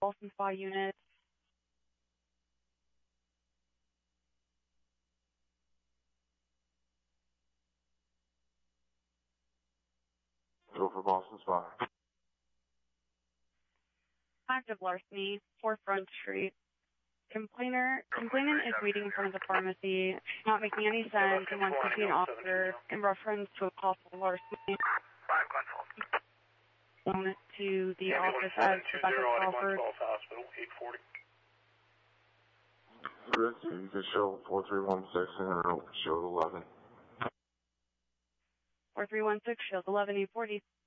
Boston Spa unit. Go for Boston Spa. Active larceny, 4 Front Street. Complainant is waiting in front of the pharmacy, not making any sense, and wants to see an officer in reference to a possible larceny. Phone it to the office as Rebecca Crawford. Chris, you can show 4316 and show 11. 4316 shows 11, 840.